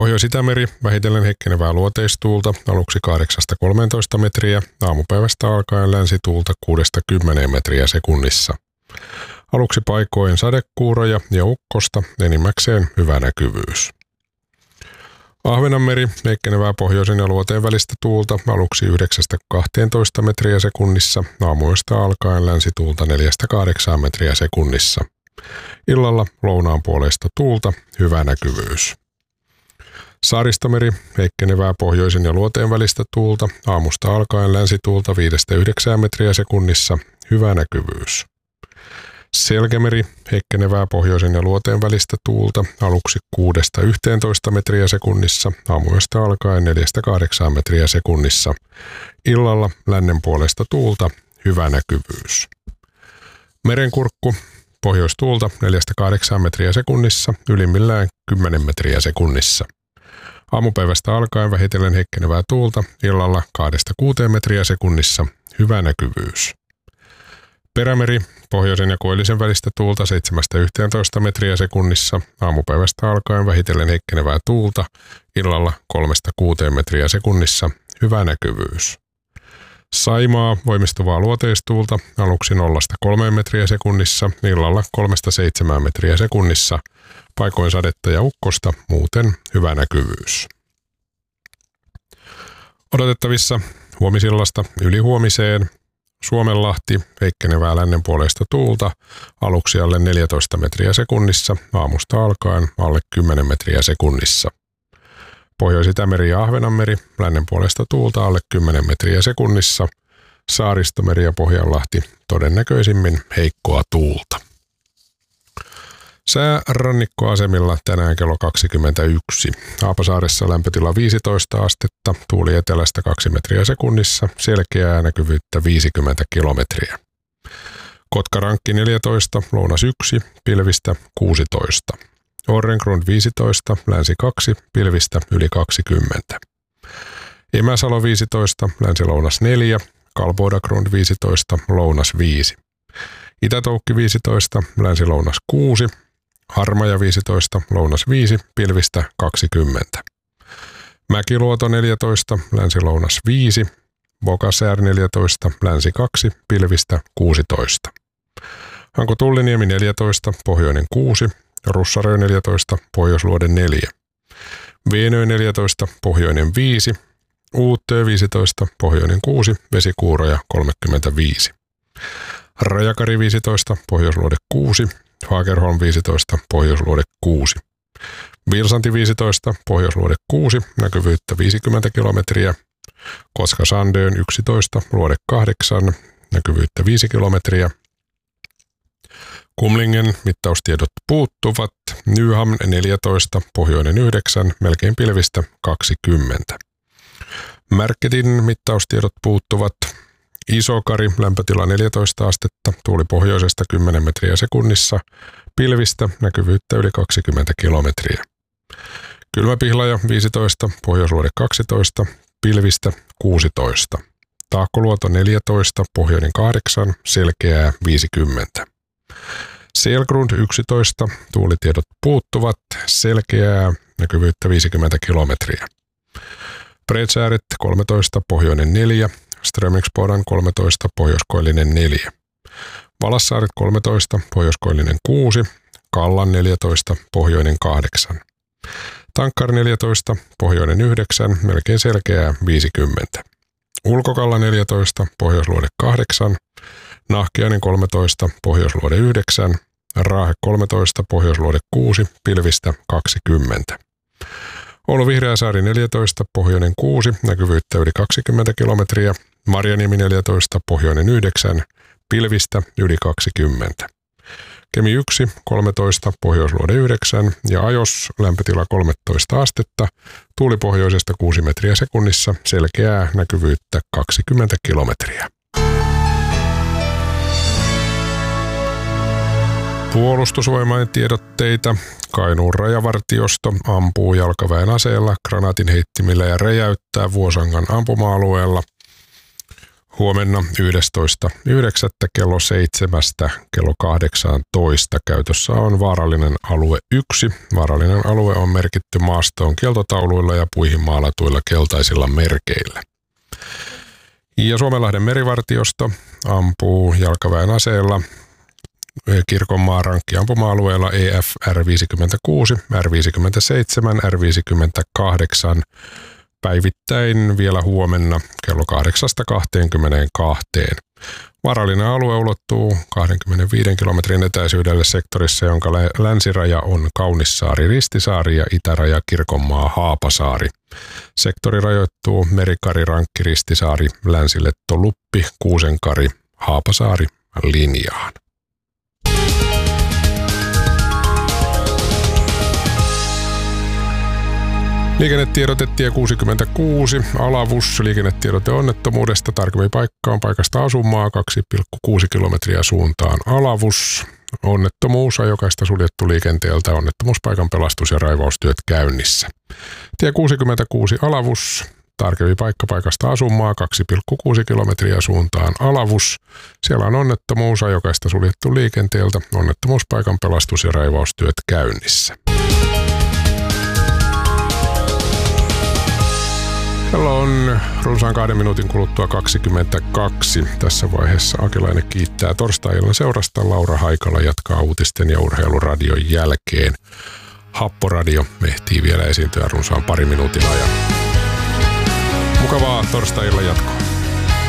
Pohjois-Itämeri vähitellen heikkenevää luoteistuulta aluksi 8–13 metriä, aamupäivästä alkaen länsituulta 6–10 metriä sekunnissa. Aluksi paikoin sadekuuroja ja ukkosta, enimmäkseen hyvä näkyvyys. Ahvenanmeri heikkenevää pohjoisen ja luoteen välistä tuulta aluksi 9–12 metriä sekunnissa, aamuyöstä alkaen länsituulta 4–8 metriä sekunnissa. Illalla lounaan puoleista tuulta, hyvä näkyvyys. Saaristomeri heikkenevää pohjoisen ja luoteen välistä tuulta, aamusta alkaen länsituulta 5–9 metriä sekunnissa, hyvä näkyvyys. Selkämeri heikkenevää pohjoisen ja luoteen välistä tuulta, aluksi 6–11 metriä sekunnissa, aamuyöstä alkaen 4–8 metriä sekunnissa. Illalla lännen puolesta tuulta, hyvä näkyvyys. Merenkurkku pohjoistuulta 4–8 metriä sekunnissa, ylimmillään 10 metriä sekunnissa. Aamupäivästä alkaen vähitellen heikkenevää tuulta, illalla 2–6 metriä sekunnissa, hyvä näkyvyys. Perämeri pohjoisen ja koillisen välistä tuulta 7–11 metriä sekunnissa, aamupäivästä alkaen vähitellen heikkenevää tuulta, illalla 3–6 metriä sekunnissa, hyvä näkyvyys. Saimaa voimistuvaa luoteistuulta aluksi 0–3 metriä sekunnissa, illalla 3–7 metriä sekunnissa, paikoin sadetta ja ukkosta, muuten hyvä näkyvyys. Odotettavissa huomisillasta ylihuomiseen Suomenlahti heikkenevää lännenpuoleista tuulta aluksi alle 14 metriä sekunnissa, aamusta alkaen alle 10 metriä sekunnissa. Pohjois-Itämeri ja Ahvenanmeri lännenpuoleista tuulta alle 10 metriä sekunnissa, Saaristomeri ja Pohjanlahti todennäköisimmin heikkoa tuulta. Sää rannikkoasemilla tänään kello 21. Haapasaaressa lämpötila 15 astetta, tuuli etelästä 2 metriä sekunnissa, selkeää näkyvyyttä 50 kilometriä. Kotkarankki 14, lounas 1, pilvistä 16. Orrengrund 15, länsi 2, pilvistä yli 20. Emäsalo 15, länsi-lounas 4, Kalbodagrund 15, lounas 5. Itätoukki 15, länsi-lounas 6, Harmaja 15, lounas 5, pilvistä 20. Mäkiluoto 14, länsi-lounas 5, Bokasäär 14, länsi 2, pilvistä 16. Hanko-Tulliniemi 14, pohjoinen 6, Russarö 14, pohjoisluode 4. Veenö 14, pohjoinen 5, Uuttöö 15, pohjoinen 6, vesikuuroja 35. Rajakari 15, pohjoisluode 6, Fagerholm 15, pohjoisluode 6. Vilsanti 15, pohjoisluode 6, näkyvyyttä 50 kilometriä. Koska-Sandön 11, luode 8, näkyvyyttä 5 kilometriä. Kumlingen mittaustiedot puuttuvat. Nyham 14, pohjoinen 9, melkein pilvistä 20. Märketin mittaustiedot puuttuvat. Isokari, lämpötila 14 astetta, tuuli pohjoisesta 10 metriä sekunnissa, pilvistä, näkyvyyttä yli 20 kilometriä. Kylmäpihlaja 15, pohjoisluode 12, pilvistä 16. Taakkoluoto 14, pohjoinen 8, selkeää 50. Selgrund 11, tuulitiedot puuttuvat, selkeää, näkyvyyttä 50 kilometriä. Bredsääret 13, pohjoinen 4, Strömingspodan 13, pohjoiskoillinen 4. Valassaaret 13, pohjoiskoillinen 6, Kallan 14, pohjoinen 8. Tankkar 14, pohjoinen 9, melkein selkeää 50. Ulkokalla 14, pohjoisluode 8, Nahkiainen 13, pohjoisluode 9, Raahe 13, pohjoisluode 6, pilvistä 20. Oulu Vihreäsaari 14, pohjoinen 6, näkyvyyttä yli 20 kilometriä. Marjaniemi 14, pohjoinen 9, pilvistä yli 20. Kemi 1, 13, pohjoisluode 9 ja Ajos lämpötila 13 astetta, tuuli pohjoisesta 6 metriä sekunnissa, selkeää näkyvyyttä 20 kilometriä. Puolustusvoimain tiedotteita. Kainuun rajavartiosto ampuu jalkaväen aseella, granaatinheittimillä ja räjäyttää Vuosangan ampuma-alueella. Huomenna 11.9. kello 7 kello 18 käytössä on vaarallinen alue 1. Vaarallinen alue on merkitty maastoon kieltotauluilla ja puihin maalatuilla keltaisilla merkeillä. Ja Suomenlahden merivartiosto ampuu jalkaväen aseella Kirkonmaan rankkiampuma-alueella EF R56, R57, R58 päivittäin vielä huomenna kello 8-22. Vaarallinen alue ulottuu 25 kilometrin etäisyydelle sektorissa, jonka länsiraja on Kaunissaari-Ristisaari ja itäraja Kirkonmaa-Haapasaari. Sektori rajoittuu Merikari-Rankki-Ristisaari, Länsiletto-Luppi, Kuusenkari, Haapasaari linjaan. Liikennetiedote tie 66, Alavus, liikennetiedote onnettomuudesta, tarkemmin paikka on paikasta asumaa 2,6 kilometriä suuntaan Alavus. Onnettomuus, ajokaista suljettu liikenteeltä, onnettomuuspaikan pelastus- ja raivaustyöt käynnissä. Tie 66 Alavus, tarkemmin paikka paikasta asumaa 2,6 kilometriä suuntaan Alavus. Siellä on onnettomuus, ajokaista suljettu liikenteeltä, onnettomuuspaikan pelastus- ja raivaustyöt käynnissä. Kello on runsaan 2 minuutin kuluttua 22. Tässä vaiheessa Akilainen kiittää torstai-illan seurasta. Laura Haikala jatkaa uutisten ja urheiluradion jälkeen. Happoradio ehtii vielä esiintyä runsaan 2 minuutin ajan. Mukavaa torstai-illan jatkoa.